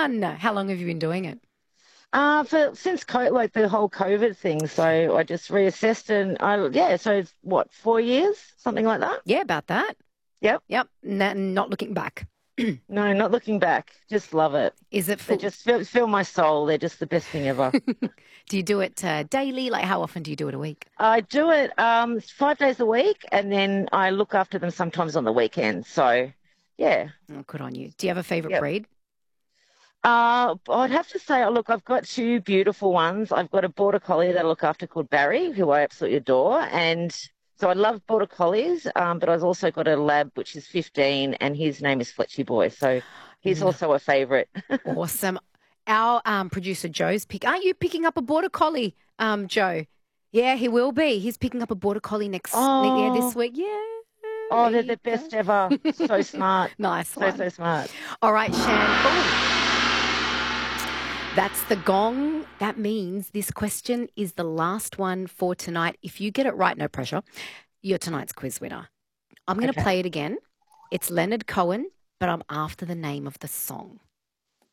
fun. How long have you been doing it? Like the whole COVID thing, so I just reassessed and so it's what, 4 years, something like that. Yeah, about that. Yep. Yep. Not looking back. No, not looking back. Just love it. Is it They full? just fill my soul. They're just the best thing ever. Do you do it daily? Like, how often do you do it a week? I do it 5 days a week, and then I look after them sometimes on the weekends. So, yeah, Oh, good on you. Do you have a favorite yep. breed? I'd have to say, oh, look, I've got two beautiful ones. I've got a border collie that I look after called Barry, who I absolutely adore, and so I love border collies. But I've also got a lab which is 15, and his name is Fletchy Boy. So he's L- also a favorite. Awesome. Our producer Joe's Aren't you picking up a border collie, Joe? Yeah, he will be. He's picking up a border collie yeah, this Oh, week. Yeah, oh, there they're you the go. best ever. So smart. Nice So, one. so smart. All right, Shan. Oh, that's the gong. That means this question is the last one for tonight. If you get it right, no pressure, you're tonight's quiz winner. I'm going to Okay. play it again. It's Leonard Cohen, but I'm after the name of the song.